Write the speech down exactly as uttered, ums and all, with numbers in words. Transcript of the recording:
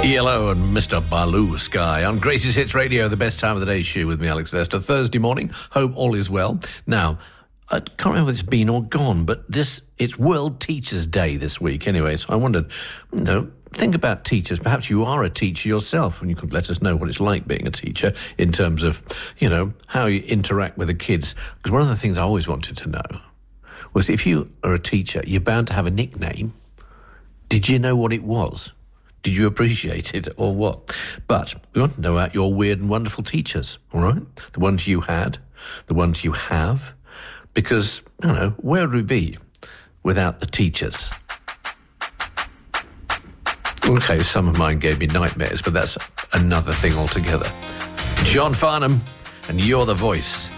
Yellow and Mister Baloo Sky on Gracie's Hits Radio, the best time of the day show with me, Alex Lester. Thursday morning, hope all is well. Now, I can't remember if it's been or gone, but this it's World Teachers' Day this week anyway, so I wondered, you know, think about teachers. Perhaps you are a teacher yourself, and you could let us know what it's like being a teacher in terms of, you know, how you interact with the kids. Because one of the things I always wanted to know was if you are a teacher, you're bound to have a nickname. Did you know what it was? Did you appreciate it or what? But we want to know about your weird and wonderful teachers, all right? The ones you had, the ones you have. Because, I don't know, where would we be without the teachers? Okay, some of mine gave me nightmares, but that's another thing altogether. John Farnham, and You're the Voice.